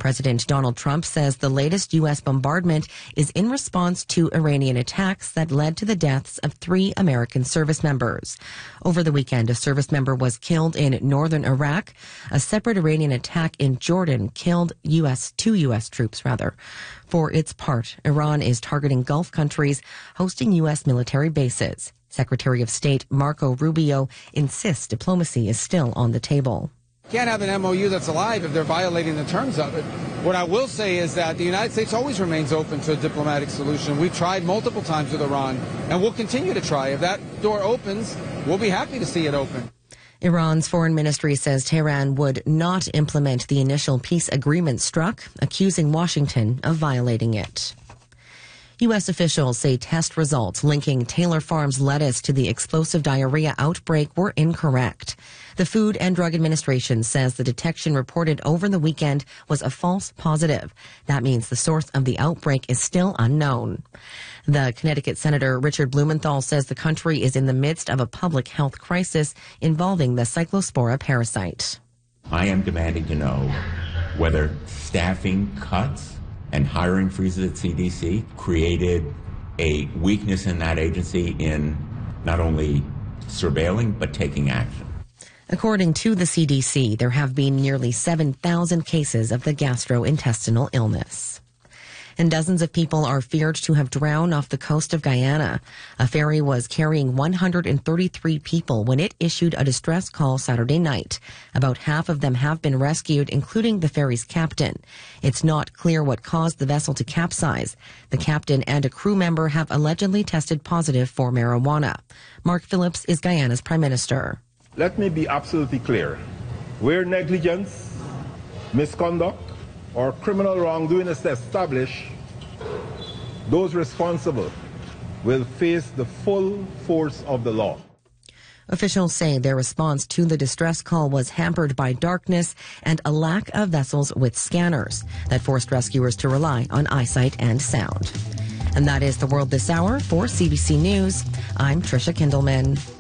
President Donald Trump says the latest U.S. bombardment is in response to Iranian attacks that led to the deaths of 3 American service members. Over the weekend, a service member was killed in northern Iraq. A separate Iranian attack in Jordan killed 2 U.S. troops. For its part, Iran is targeting Gulf countries hosting U.S. military bases. Secretary of State Marco Rubio insists diplomacy is still on the table. Can't have an MOU that's alive if they're violating the terms of it. What I will say is that the United States always remains open to a diplomatic solution. We've tried multiple times with Iran, and we'll continue to try. If that door opens, we'll be happy to see it open. Iran's foreign ministry says Tehran would not implement the initial peace agreement struck, accusing Washington of violating it. U.S. officials say test results linking Taylor Farms lettuce to the explosive diarrhea outbreak were incorrect. The Food and Drug Administration says the detection reported over the weekend was a false positive. That means the source of the outbreak is still unknown. The Connecticut Senator Richard Blumenthal says the country is in the midst of a public health crisis involving the Cyclospora parasite. I am demanding to know whether staffing cuts and hiring freezes at CDC created a weakness in that agency in not only surveilling but taking action. According to the CDC, there have been nearly 7,000 cases of the gastrointestinal illness. And dozens of people are feared to have drowned off the coast of Guyana. A ferry was carrying 133 people when it issued a distress call Saturday night. About half of them have been rescued, including the ferry's captain. It's not clear what caused the vessel to capsize. The captain and a crew member have allegedly tested positive for marijuana. Mark Phillips is Guyana's prime minister. Let me be absolutely clear. Where negligence, misconduct, or criminal wrongdoing is established, those responsible will face the full force of the law. Officials say their response to the distress call was hampered by darkness and a lack of vessels with scanners that forced rescuers to rely on eyesight and sound. And that is the world this hour. For CBC News, I'm Tricia Kindleman.